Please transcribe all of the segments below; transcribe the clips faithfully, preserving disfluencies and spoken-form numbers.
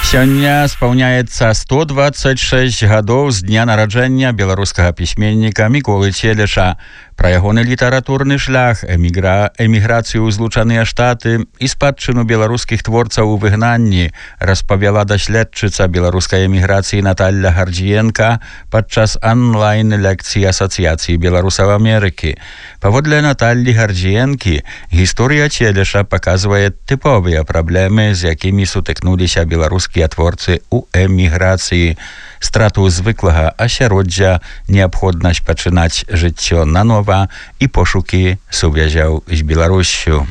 Сёння спаўняецца сто двадцать шесть гадоў з дня нараджэння беларускага пісьменніка Міколы Целеша. Пра ягоны літаратурны шлях, эмігра... эміграцыю ў Злучаныя Штаты і спадчыну беларускіх творцаў у выгнанні распавяла даследчыца беларускай эміграцыі Наталля Гарджіенка падчас онлайн-лекцыі Асацыяцыі беларусаў Амерыкі. Паводле Наталлі Гарджіенкі, гісторыя Целеша паказвае тыповыя праблемы, з якімі сутыкнуліся беларускія творцы ў эміграцыі. Страту звыклага асяроддзя, неабходнасць пачынаць жыццё нанова і пошукі сувязяў з Беларуссю.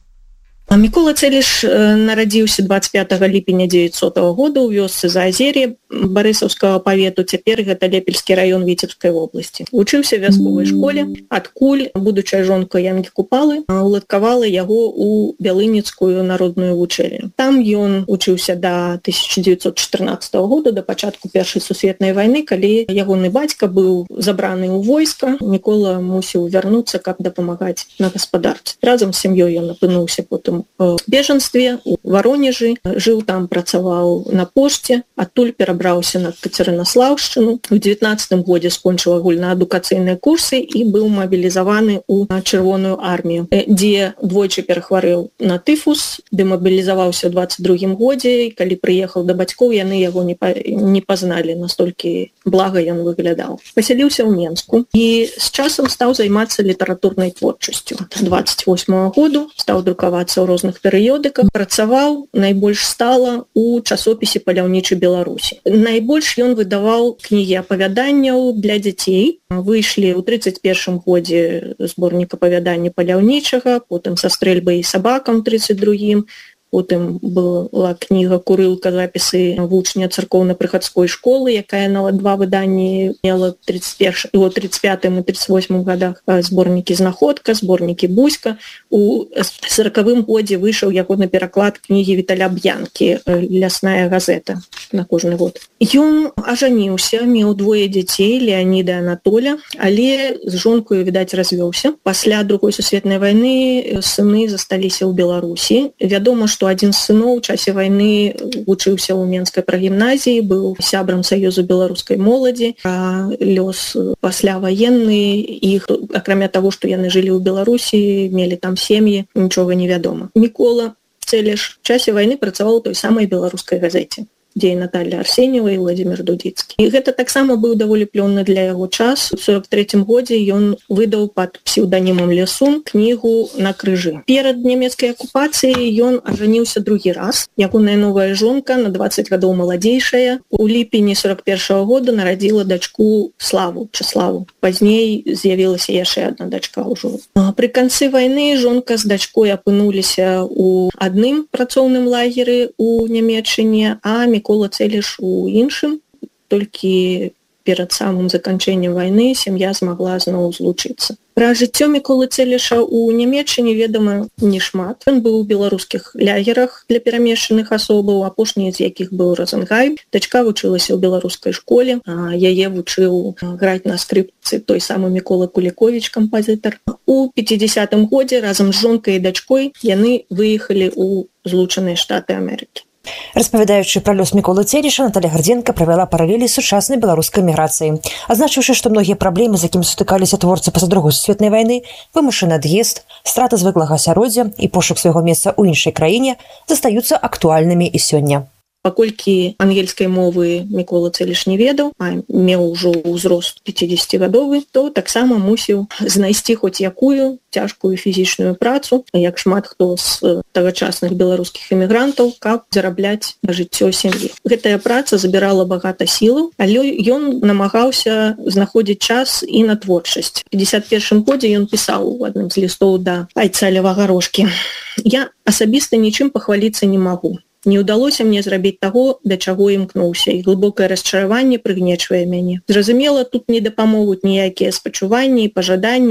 Мікола Целеш нарадзіўся двадцать пятого ліпеня девятисотого года ў вёсцы Заазер'е Барысаўскага павету, цяпер гэта Лепельскі раён Віцебскай вобласці. Вучыўся ў вясковай школе, адкуль будучая жонка Янкі Купалы уладкавала яго ў Бялыніцкую народную вучэльню. Там ён вучыўся да тысяча девятьсот чатырнаццатого года, да пачатку Першай сусветнай вайны, калі ягоны бацька быў забраны ў войска. Мікола мусіў вярнуцца, каб дапамагаць на гаспадарцы. Разам з сям'ёй ён апынуўся потым у бежанстве, у Варонежы, жыў там, працаваў на пошце, адтуль перабраўся на Кацярынаслаўшчыну. У дзевятнаццатым годзе скончыў агульнаадукацыйныя курсы і быў мабілізаваны ў Чырвоную армію, дзе двойчы перахварэў на тыфус, дэмабілізаваўся ў двадцать другім годзе, і калі прыехаў да бацькоў, яны яго не, па... не пазналі, настолькі блага ён выглядаў. Пасяліўся ў Менску і з часам стаў займацца літаратурнай творчасцю. двадцать восьмого году стаў друкавацца ў розных перыёдыках, працаваў найбольш стала у часопісе «Паляўнічы Беларусі». Найбольш ён выдаваў кнігі апавяданняў для дзяцей. Выйшлі ў тридцать першым годзе зборнік апавядання паляўнічага, потым са стрэльбай і сабакам тридцать другім, потым была кніга «Курылка», запісы вучня царкоўна-прыхадской школы, якая на два выданні мела тридцать пятым і тридцать восьмым годах, зборнікі «Знаходка», зборнікі «Буська». У сорокавым годзе выйшаў ягоны пераклад кнігі Віталя Б'янкі «Лясная газета» на кожны год. Ён ажаніўся, меў двое дзяцей, Леаніда і Анатоля, але з жонкою, відаць, развёўся. Пасля Другой сусветнай вайны сыны засталіся ў Беларусі. Вядома, што адзін з сыноў у часе вайны вучыўся ў Менскай прагімназіі, быў сябрам Саюзу беларускай моладзі. А лёс пасляваенны, іх, акрамя таго, што яны жылі ў Беларусі, мелі там сем'і, нічога не вядома. Мікола Целеш у часе вайны працаваў у той самай беларускай газеце, дзе і Наталля Арсеньева і Владзімір Дудзіцкі. І гэта таксама быў даволі плённы для яго час. У сорок трэцім годзе ён выдаў пад псеўданімам Лесун кнігу «На крыжы». Перад нямецкай акупацыяй ён ажаніўся другі раз. Ягоная новая жонка, на двадцать гадоў маладзейшая, у ліпені сорок першага года нарадзіла дачку Славу, Чаславу. Пазней з'явілася яшчэ адна дачка ўжо. Пры канцы вайны жонка з дачкой апынуліся ў адным працоўным лагеры ў Нямецчыне, а Мікола Целеш у іншым. Толькі перад самым заканчэннем вайны сям'я змагла зноў злучыцца. Пра жыццё Міколы Целеша ў Нямецчыне ведама не шмат. Ён быў у беларускіх лагерах для перамешчаных асобаў, апошні з якіх быў Розенгайм. Дачка вучылася ў беларускай школе, а яе вучыў граць на скрыпцы той самы Мікола Куліковіч, кампазітар. У пяцідзясятым годзе разам з жонкай і дачкой яны выехалі ў Злучаныя Штаты Амерыкі. Распавядаючы пра лёс Міколы Целеша, Наталля Гарджіенка правяла паралелі з сучаснай беларускай эміграцыяй. Адзначыўшы, што многія праблемы, з якімі сутыкаліся творцы пасля Другой сусветнай вайны, вымушаны ад'езд, страта звыклага асяроддзя і пошук свайго месца ў іншай краіне застаюцца актуальнымі і сёння. Паколькі ангельскай мовы Мікола Целеш не ведаў, а меў ужо ўзрост пяцідзесяцігадовы, то таксама мусіў знайсці хоць якую цяжкую фізічную працу, як шмат хто з тагачасных беларускіх эмігрантаў, каб зарабляць на жыццё сям'і. Гэтая праца забірала багата сілаў, але ён намагаўся знаходзіць час і на творчасць. У пятьдесят першым годзе ён пісаў у адным з лістоў да айца Левагарошкі: «Я асабіста нічым пахваліцца не магу. Не ўдалося мне зрабіць таго, да чаго імкнуўся, і глыбокае расчараванне прыгнечвае мяне. Зразумела, тут не дапамогуць ніякія спачуванні і пажаданні.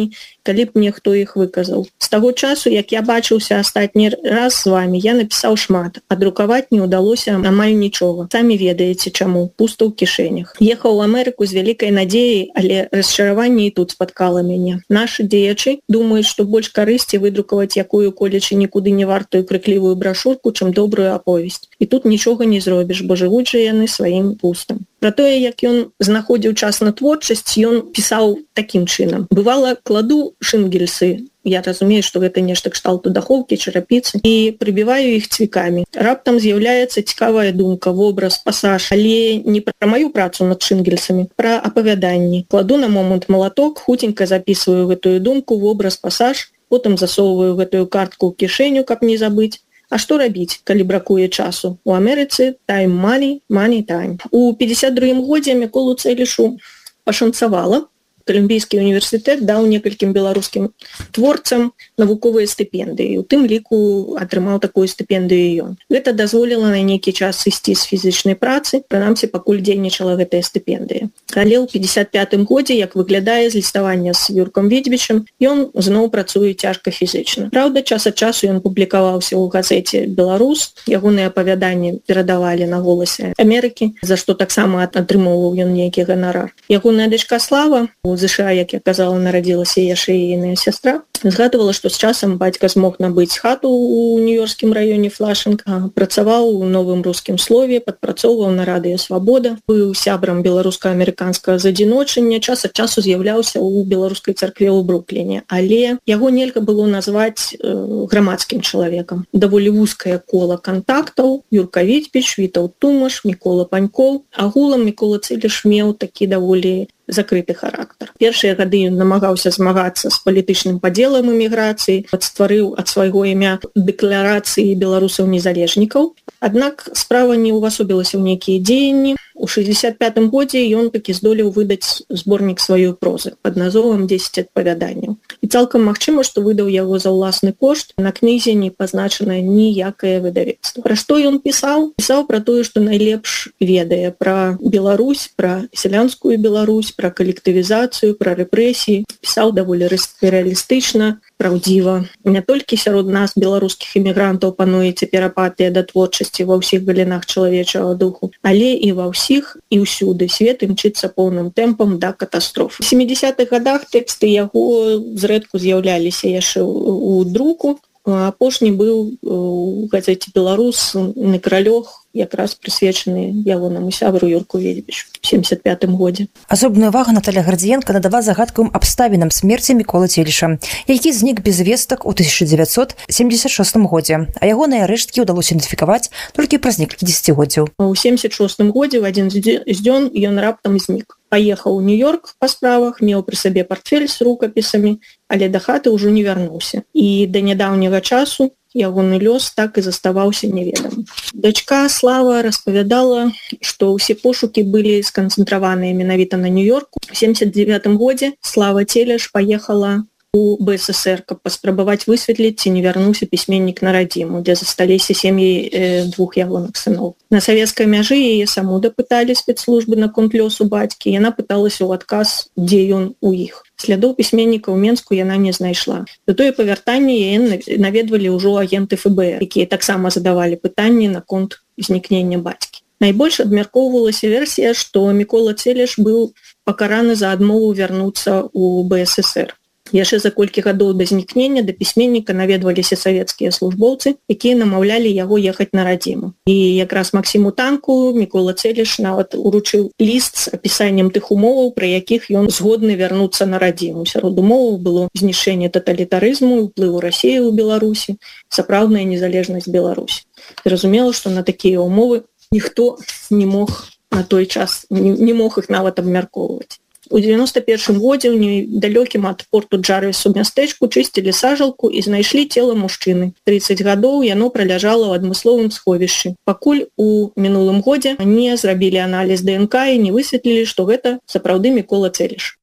калі б мне хто іх выказаў. З таго часу, як я бачыўся астатні раз з вами, я напісаў шмат, а друкаваць не ўдалося амаль нічога. Самі ведаеце чаму, пуста ў кішэнях. Ехаў у Амерыку з вялікай надзеяй, але расчараванне і тут спаткала мяне. Нашы дзеячы думаюць, што больш карысці выдрукаваць якую-колечы нікуды не вартую крыклівую брашурку, чым добрую аповесць. І тут нічога не зробіш, бо жывуць жа яны сваім пустам. Пра тое, як ён знаходзіў час на творчасць, ён пісаў такім чынам. Бывала, кладу шынгельсы, я разумею, што гэта нешта кшталту дахоўкі, чарапіцы, і прыбіваю іх цвікамі. Раптам з'яўляецца цікавая думка, вобраз, пасаж, але не пра маю працу над шынгельсамі, пра апавяданні. Кладу на момант малаток, хутенька запісваю гэтую думку, вобраз, пасаж, потым засоўваю гэтую картку ў кішэню, каб не забыць. А што рабіць, калі бракуе часу? У Амерыцы time money, money time. У пятьдесят другім годзе Міколу Цэлішу пашанцавала. Калумбійскі універсітэт даў некалькім беларускім творцам навуковыя стыпендыі. У тым ліку атрымаў такую стыпендыю ён. Гэта дазволіла на нейкі час ісці з фізічнай працы, прынамсі, пакуль дзейнічала гэтая стыпендыя. Але ў пятьдесят пятым годзе, як выглядае з ліставання з Юркам Відзьбічам, ён зноў працуе цяжка фізічна. Праўда, час ад часу ён публікаваўся ў газеце «Беларус», ягоныя апавяданні перадавалі на «Голасе Амерыкі», за што таксама атрымоўваў ён нейкі ганарар. Ягоная дачка Слава у ЗША, як я казала, нарадзілася яшчэ і яная сястра, згадывала, што з часам бацька змог набыць хату ў нью-йоркскім раёне Флашинг, працаваў у новым рускім слове, падпрацоўваў на радыё «Свабода», быў сябрам беларуска-амерыканскага задзіночання, час ад часу з'яўляўся ў беларускай царкве ў Брукліне, але яго нельга было назваць э, грамадскім чалавекам. Даволі вузкае кола кантактаў: Юрка Відзьбіч, Вітаўт Тумаш, Мікола Панькоў. Агулам Мікола Цэліш меў такі даволі закрыты характар. Першыя гады ён намагаўся змагацца з палітычным падзелам эміграцыі, стварыў ад свайго імя дэкларацыі беларусаў-незалежнікаў. Аднак справа не ўвасобілася ў нейкія дзеянні. У шэсцьдзесят пятым годзе ён такі здолеў выдаць зборнік сваёй прозы пад назвом «дзесяць апавяданняў». І цалкам магчыма, што выдаў яго за ўласны кошт. На кнізе не пазначана ніякае выдавецтва. Пра што ён пісаў? Пісаў пра тое, што найлепш ведае, пра Беларусь, пра сялянскую Беларусь, пра калектывізацыю, пра рэпрэсіі. Пісаў даволі рэалістычна, праўдзіва. Не толькі сярод нас, беларускіх эмігрантаў, пануе цяпер апатыя да творчасці ва ўсіх галінах чалавечага духу, але і ва ўсіх і ўсюды свет імчыцца поўным тэмпам да катастроф. У сямідзесятых гадах тэксты яго зрэдку з'яўляліся яшчэ ў друку. Апошні быў у газеце «Беларус» некралёг, якраз прысвечаны ягонаму сябру Юрку Відзьбічу у семьдесят пятым годзе. Асобную увагу Наталя Гардзіенка надала загадкавым абставінам смерці Міколы Цэліша, які знік без вестак у тысяча дзевяцьсот семьдесят шостым годзе, а ягоныя рэшткі ўдалося ідэнтыфікаваць толькі праз некалькі дзесяцігоддзяў. У семьдесят шостым годзе в адзін з дзён ён раптам знік. Паехаў у Нью-Йорк па справах, меў пры сабе партфель з рукапісамі, але да хаты ўжо не вярнуўся. І да нядаўняга часу ягоны лёс так і заставаўся неведамым. Дачка Слава распавядала, што ўсе пошукі былі сканцэнтраваныя менавіта на Нью-Йорку. У семьдесят девятым годзе Слава Цэліш паехала у БССР, каб паспрабаваць высветліць, ці не вярнуўся пісьменнік на радзіму, дзе засталіся сем'і э, двух ягоных сыноў. На савецкай мяжы яе саму дапыталі спецслужбы наконт лёсу бацькі. Яна пыталася ў адказ, дзе ён у іх. Слядоў пісьменніка ў Менску яна не знайшла. Да тое па вяртанні яе наведвалі ўжо агенты эф бэ эр, якія таксама задавалі пытанні наконт знікнення бацькі. Найбольш абмяркоўвалася версія, што Мікола Цэліш быў пакараны за адмову вярнуцца ў БССР. Яшчэ за колькі гадоў да знікнення да пісьменніка наведваліся савецкія службоўцы, якія намаўлялі яго ехаць на радзіму. І якраз Максіму Танку Мікола Цэліш нават уручыў ліст з апісаннем тых умоваў, пры якіх ён згодны вярнуцца на радзіму. Сярод умоваў было знішчэнне таталітарызму, уплыву Расіі ў Беларусі, сапраўдная незалежнасць Беларусі. Зразумела, што на такія умовы ніхто не мог на той час, не мог іх нават абмяркоўваць. У девяносто першым годзе ў недалёкім ад порту Джарвісу мястэчку чысцілі сажалку і знайшлі цела мужчыны. трыццаць гадоў яно праляжала ў адмысловым сховішчы. Пакуль у мінулым годзе не зрабілі аналіз дэ эн ка і не высветлілі, што гэта сапраўды Мікола Цэліш.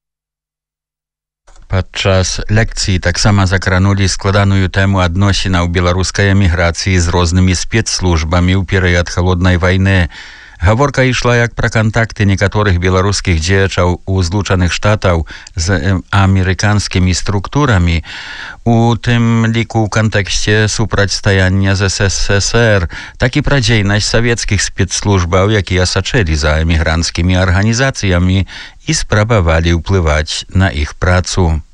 Падчас лекцыі таксама закранулі складаную тэму адносінаў беларускай эміграцыі з рознымі спецслужбамі ў перыяд халоднай вайны. Гаворка ішла як пра кантакты некаторых беларускіх дзеячаў у Злучаных Штатаў з э, амерыканскімі структурамі, у тым ліку ў кантэксце супрацьстаяння з эс эс эс эр, так і пра дзейнасць савецкіх спецслужбаў, якія сачэлі за эмігранцкімі арганізацыямі і спрабавалі ўплываць на іх працу.